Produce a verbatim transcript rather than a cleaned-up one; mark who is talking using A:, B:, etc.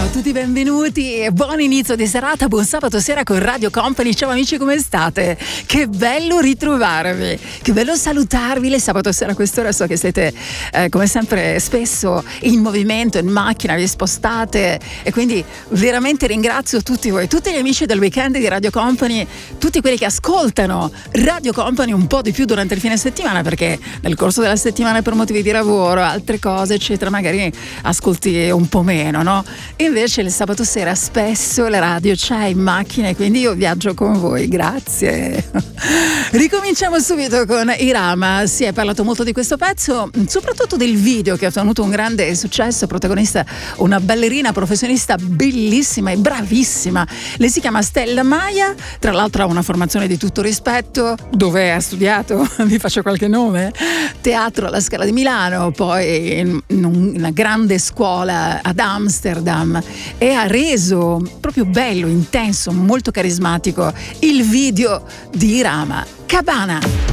A: tutti benvenuti e buon inizio di serata, buon sabato sera con Radio Company. Ciao amici, come state? Che bello ritrovarvi, che bello salutarvi le sabato sera a quest'ora. So che siete eh, come sempre spesso in movimento, in macchina, vi spostate e quindi veramente ringrazio tutti voi, tutti gli amici del weekend di Radio Company, tutti quelli che ascoltano Radio Company un po' di più durante il fine settimana, perché nel corso della settimana per motivi di lavoro, altre cose eccetera, magari ascolti un po' meno, no? Invece il sabato sera spesso la radio c'è in macchina e quindi io viaggio con voi, grazie. Ricominciamo subito con Irama. Si è parlato molto di questo pezzo, soprattutto del video che ha ottenuto un grande successo, protagonista una ballerina professionista bellissima e bravissima. Lei si chiama Stella Maia, tra l'altro ha una formazione di tutto rispetto. Dove ha studiato? Vi faccio qualche nome: teatro alla Scala di Milano, poi in una grande scuola ad Amsterdam, e ha reso proprio bello, intenso, molto carismatico il video di Irama, Cabana.